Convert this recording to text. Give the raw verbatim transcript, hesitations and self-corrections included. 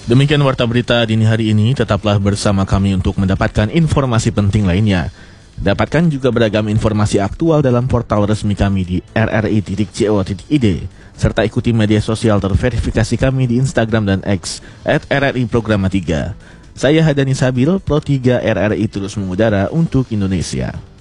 Demikian warta berita dini hari ini. Tetaplah bersama kami untuk mendapatkan informasi penting lainnya. Dapatkan juga beragam informasi aktual dalam portal resmi kami di r r i titik co titik i d, serta ikuti media sosial terverifikasi kami di Instagram dan X at r r i programa tiga. Saya Hadani Sabil, Pro tiga R R I terus mengudara untuk Indonesia.